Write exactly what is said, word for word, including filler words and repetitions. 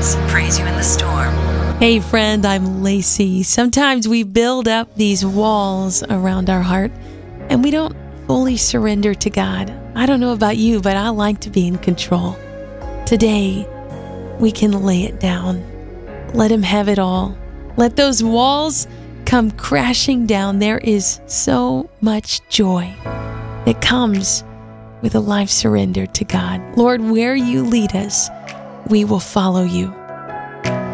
Friends, praise you in the storm. Hey friend, I'm Lacey. Sometimes we build up these walls around our heart and we don't fully surrender to God. I don't know about you, but I like to be in control. Today, we can lay it down. Let Him have it all. Let those walls come crashing down. There is so much joy that comes with a life surrendered to God. Lord, where you lead us, we will follow you.